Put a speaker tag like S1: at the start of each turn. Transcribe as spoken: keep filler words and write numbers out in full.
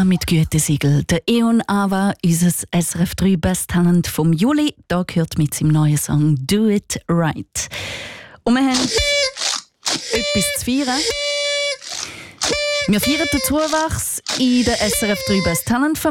S1: mit Gütesiegel. Der Eon Ava, unser S R F drei Best Talent vom Juli, da gehört mit seinem neuen Song «Do It Right». Und wir haben etwas zu feiern. Wir feiern den Zuwachs in der S R F drei Best Talent